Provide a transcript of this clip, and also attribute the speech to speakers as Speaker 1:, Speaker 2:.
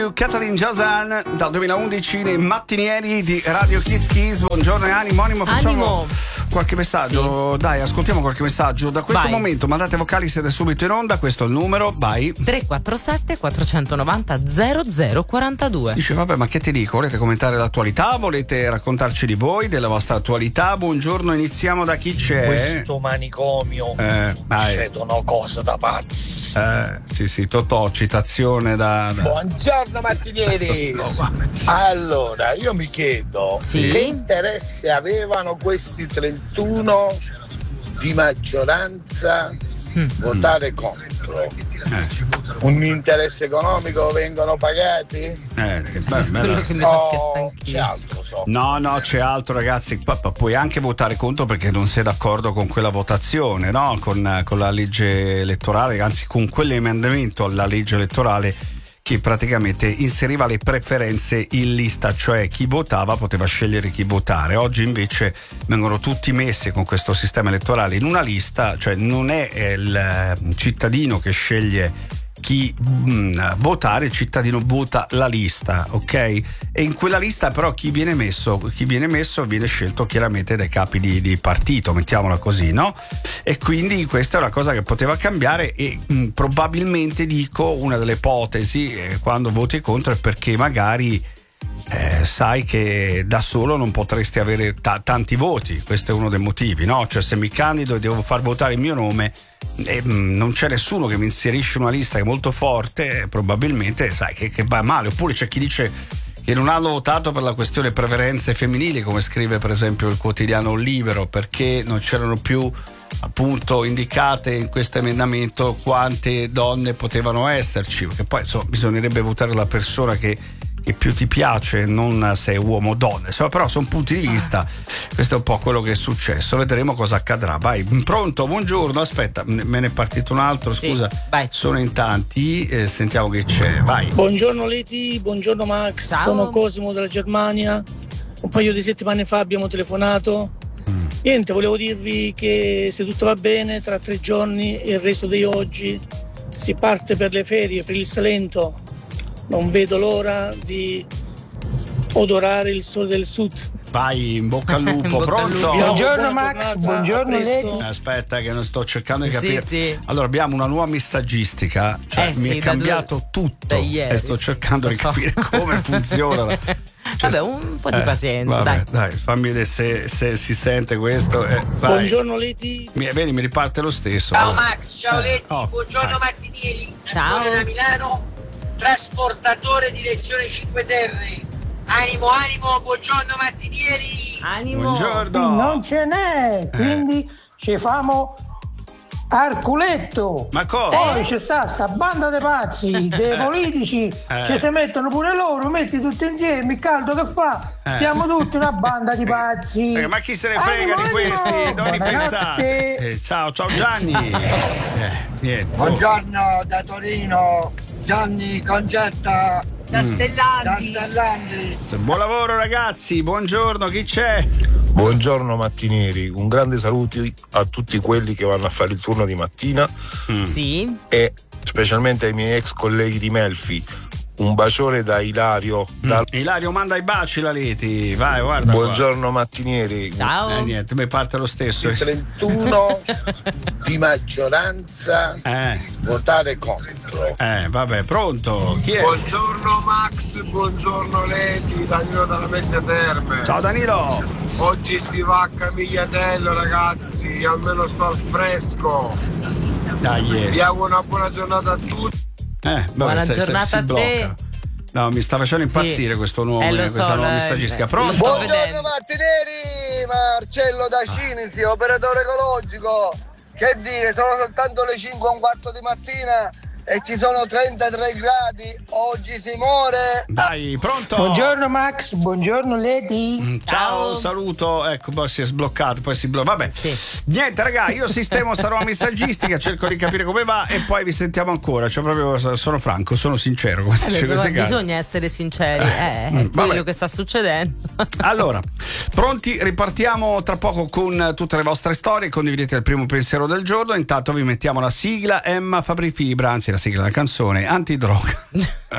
Speaker 1: Kathleen Josan dal 2011 nei mattinieri di Radio Kiss Kiss. Buongiorno e animo, facciamo qualche messaggio, sì. Dai, ascoltiamo qualche messaggio. Da questo momento mandate vocali, siete subito in onda, questo è il numero, vai.
Speaker 2: 347 490 0042.
Speaker 1: Dice vabbè, ma che ti dico, volete commentare l'attualità, volete raccontarci di voi, della vostra attualità? Buongiorno, iniziamo da chi c'è.
Speaker 3: Questo manicomio succedono cose da pazzi.
Speaker 1: Sì, Totò, citazione da...
Speaker 3: Buongiorno mattinieri. Allora, io mi chiedo che interesse avevano questi 31 di maggioranza votare contro? Un interesse economico, vengono pagati? C'è altro so.
Speaker 1: No, c'è altro, ragazzi. Puoi anche votare contro perché non sei d'accordo con quella votazione, no? Con la legge elettorale, anzi con quell'emendamento alla legge elettorale che praticamente inseriva le preferenze in lista, cioè chi votava poteva scegliere chi votare. Oggi invece vengono tutti messi con questo sistema elettorale in una lista, cioè non è il cittadino che sceglie chi votare, il cittadino vota la lista, ok? E in quella lista però chi viene messo viene scelto chiaramente dai capi di partito, mettiamola così, no? E quindi questa è una cosa che poteva cambiare e probabilmente, dico, una delle ipotesi quando voti contro è perché magari sai che da solo non potresti avere tanti voti. Questo è uno dei motivi, no? Cioè, se mi candido e devo far votare il mio nome e non c'è nessuno che mi inserisce una lista che è molto forte, probabilmente sai che va male. Oppure c'è chi dice che non hanno votato per la questione preferenze femminili, come scrive per esempio il quotidiano Libero, perché non c'erano più appunto indicate in questo emendamento quante donne potevano esserci, perché poi insomma bisognerebbe votare la persona che più ti piace, non se è uomo o donna, insomma, però sono punti di vista. Questo è un po' quello che è successo, vedremo cosa accadrà. Vai, pronto, buongiorno, aspetta, me ne è partito un altro, scusa, vai. Sono in tanti, sentiamo che c'è, vai.
Speaker 4: Buongiorno Leti, buongiorno Max.
Speaker 2: Ciao.
Speaker 4: Sono Cosimo dalla Germania, un paio di settimane fa abbiamo telefonato. Niente, volevo dirvi che se tutto va bene, tra 3 giorni e il resto di oggi si parte per le ferie, per il Salento. Non vedo l'ora di odorare il sole del sud.
Speaker 1: Vai, in bocca al lupo, pronto?
Speaker 4: Buongiorno Max, buongiorno Leti.
Speaker 1: Aspetta che non sto cercando di capire.
Speaker 2: Sì.
Speaker 1: Allora abbiamo una nuova messaggistica, cioè mi è cambiato tutto
Speaker 2: ieri,
Speaker 1: e sto cercando di capire come funziona.
Speaker 2: Vabbè, un po' di pazienza,
Speaker 1: dai, fammi vedere se si sente questo.
Speaker 4: Buongiorno Leti.
Speaker 1: Vedi, mi riparte lo stesso.
Speaker 5: Ciao Max, ciao Leti, buongiorno mattinieri.
Speaker 2: Ciao.
Speaker 5: Da Milano, trasportatore direzione 5 Terre. Animo, buongiorno mattinieri.
Speaker 2: Animo.
Speaker 1: Buongiorno.
Speaker 6: Non ce n'è, quindi ci famo Arculetto.
Speaker 1: Ma cosa?
Speaker 6: Poi c'è sta banda di pazzi, dei politici, ci si mettono pure loro, metti tutti insieme, il caldo che fa, siamo tutti una banda di pazzi.
Speaker 1: Ma chi se ne frega di questi? Dove pensate? Ciao Gianni. Niente.
Speaker 7: Buongiorno da Torino, Gianni Concetta.
Speaker 5: Da Stellantis.
Speaker 1: Buon lavoro ragazzi, buongiorno, chi c'è?
Speaker 8: Buongiorno mattinieri, un grande saluto a tutti quelli che vanno a fare il turno di mattina
Speaker 2: Sì.
Speaker 8: e specialmente ai miei ex colleghi di Melfi. Un bacione da Ilario.
Speaker 1: Ilario manda i baci la Leti, vai, guarda.
Speaker 8: Buongiorno mattinieri.
Speaker 2: Ciao.
Speaker 1: Niente, mi parte lo stesso.
Speaker 3: 31 di maggioranza votare contro.
Speaker 1: Vabbè, pronto? Chi è?
Speaker 9: Buongiorno Max, buongiorno Leti, Danilo dalla Messe Terme.
Speaker 1: Ciao Danilo.
Speaker 9: Oggi si va a Camigliatello ragazzi, almeno sto al fresco.
Speaker 1: Dai.
Speaker 9: Vi auguro una buona giornata a tutti.
Speaker 2: Buona giornata a te.
Speaker 1: No, mi sta facendo impazzire questo nuovo, questa nuova messaggistica. Pronto?
Speaker 7: Buongiorno mattinieri, Marcello da Cinisi, operatore ecologico. Che dire, sono soltanto le 5:15 di mattina e ci sono 33 gradi, oggi si muore.
Speaker 1: Dai, pronto?
Speaker 6: Buongiorno Max, buongiorno Leti.
Speaker 1: Ciao, saluto. Ecco, poi si è sbloccato, poi si blocca. Vabbè.
Speaker 2: Sì.
Speaker 1: Niente, raga, io sistemo sta nuova messaggistica, cerco di capire come va e poi vi sentiamo ancora. Cioè, proprio sono franco, sono sincero. Come dice queste cose.
Speaker 2: Bisogna essere sinceri, è quello che sta succedendo.
Speaker 1: Allora, pronti? Ripartiamo tra poco con tutte le vostre storie. Condividete il primo pensiero del giorno. Intanto vi mettiamo la sigla Emma Fabri Fibra, anzi la sigla della canzone Antidroga.